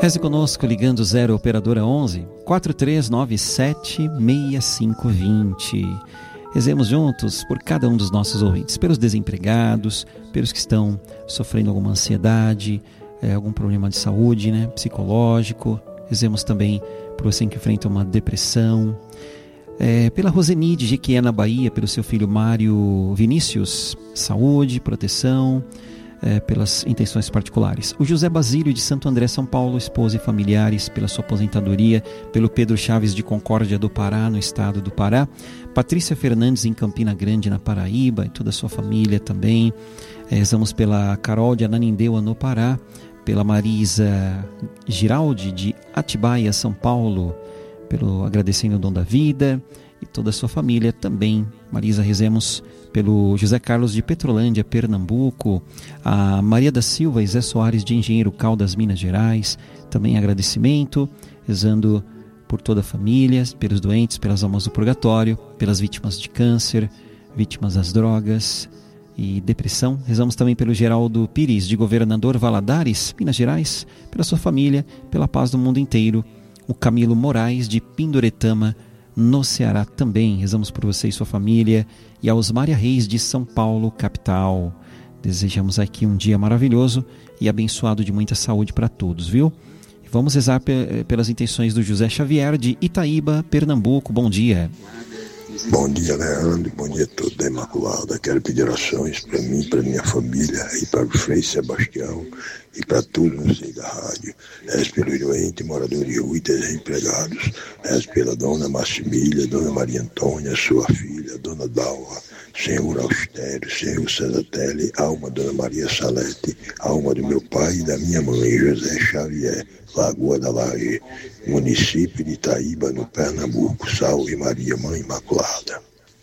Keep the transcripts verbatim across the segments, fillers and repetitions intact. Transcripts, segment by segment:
Reze conosco ligando zero operadora onze, quatro três nove sete, seis cinco dois zero. Rezemos juntos por cada um dos nossos ouvintes, pelos desempregados, pelos que estão sofrendo alguma ansiedade, é, algum problema de saúde, né, psicológico. Rezemos também por você que enfrenta uma depressão. É, pela Roseni de Jequié, na Bahia, pelo seu filho Mário Vinícius, saúde, proteção, é, pelas intenções particulares. O José Basílio de Santo André, São Paulo, esposa e familiares, pela sua aposentadoria. Pelo Pedro Chaves de Concórdia do Pará, no estado do Pará. Patrícia Fernandes em Campina Grande, na Paraíba, e toda a sua família também. É, rezamos pela Carol de Ananindeua, no Pará. Pela Marisa Giraldi de Atibaia, São Paulo, pelo agradecendo o dom da vida, e toda a sua família também. Marisa, rezemos pelo José Carlos de Petrolândia, Pernambuco, a Maria da Silva e Zé Soares de Engenheiro Caldas, Minas Gerais, também agradecimento, rezando por toda a família, pelos doentes, pelas almas do purgatório, pelas vítimas de câncer, vítimas das drogas e depressão. Rezamos também pelo Geraldo Pires, de Governador Valadares, Minas Gerais, pela sua família, pela paz do mundo inteiro. O Camilo Moraes, de Pindoretama, no Ceará, também. Rezamos por você e sua família. E a Osmária Reis, de São Paulo, capital. Desejamos aqui um dia maravilhoso e abençoado de muita saúde para todos, viu? Vamos rezar pe- pelas intenções do José Xavier, de Itaíba, Pernambuco. Bom dia. Bom dia, Leandro. Bom dia a todos da Imaculada. Quero pedir orações para mim, para minha família e para o Frei Sebastião e para todos no seio da rádio. Rezo pelos doentes, moradores de rua e desempregados. Rezo pela Dona Maximília, Dona Maria Antônia, sua filha, Dona Dalva, Senhor Austério, Senhor Cesatelli, alma Dona Maria Salete, alma do meu pai e da minha mãe, José Xavier, Lagoa da Laje, município de Itaíba, no Pernambuco. Salve Maria, Mãe Imaculada.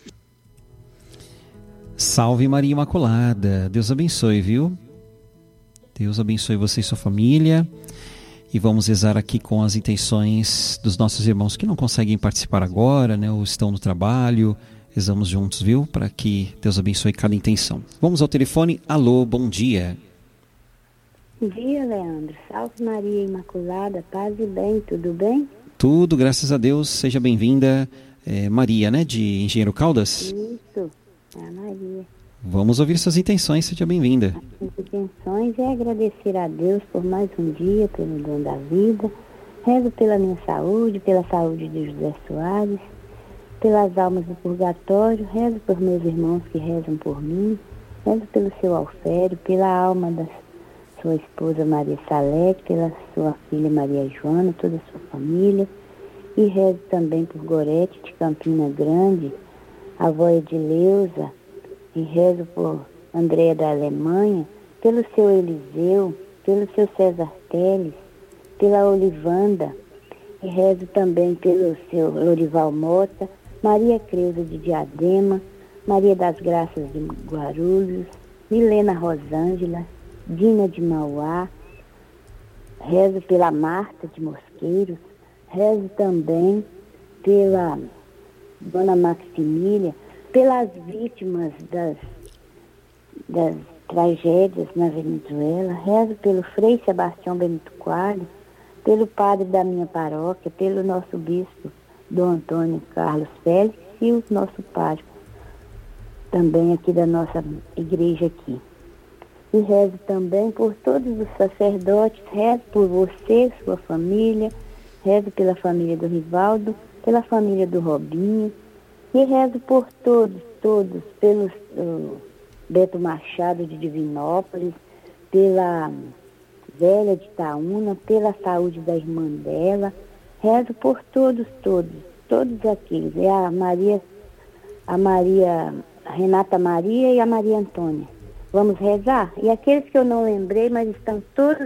Salve Maria Imaculada. Deus abençoe, viu? Deus abençoe você e sua família. E vamos rezar aqui com as intenções dos nossos irmãos que não conseguem participar agora, né, ou estão no trabalho. Rezamos juntos, viu? Para que Deus abençoe cada intenção. Vamos ao telefone. Alô, bom dia. Bom dia, Leandro. Salve Maria Imaculada, paz e bem, tudo bem? Tudo, graças a Deus. Seja bem-vinda, é, Maria, né, de Engenheiro Caldas? Isso, é a Maria. Vamos ouvir suas intenções, seja bem-vinda. As intenções é agradecer a Deus por mais um dia, pelo dom da vida. Rezo pela minha saúde, pela saúde de José Soares, pelas almas do purgatório. Rezo por meus irmãos que rezam por mim. Rezo pelo seu Alfério, pela alma da sua esposa Maria Salete, pela sua filha Maria Joana, toda a sua família. E rezo também por Gorete de Campina Grande, a avó Edileuza. E rezo por Andréa da Alemanha, pelo seu Eliseu, pelo seu César Teles, pela Olivanda. E rezo também pelo seu Lorival Mota, Maria Creuza de Diadema, Maria das Graças de Guarulhos, Milena Rosângela, Dina de Mauá. Rezo pela Marta de Mosqueiros. Rezo também pela Dona Maximília, pelas vítimas das, das tragédias na Venezuela. Rezo pelo Frei Sebastião Benito Coelho, pelo padre da minha paróquia, pelo nosso bispo Dom Antônio Carlos Félix e o nosso pároco também aqui da nossa igreja aqui. E rezo também por todos os sacerdotes, rezo por você, sua família, rezo pela família do Rivaldo, pela família do Robinho, e rezo por todos, todos, pelo uh, Beto Machado de Divinópolis, pela Velha de Itaúna, pela saúde da irmã dela. Rezo por todos, todos, todos aqueles. É a Maria, a Maria, a Renata Maria e a Maria Antônia. Vamos rezar? E aqueles que eu não lembrei, mas estão todos